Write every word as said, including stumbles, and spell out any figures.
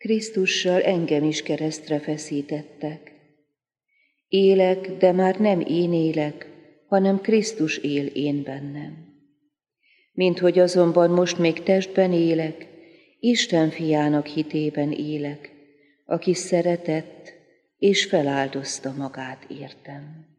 Krisztussal engem is keresztre feszítettek. Élek, de már nem én élek, hanem Krisztus él én bennem. Minthogy azonban most még testben élek, Isten fiának hitében élek, aki szeretett és feláldozta magát értem.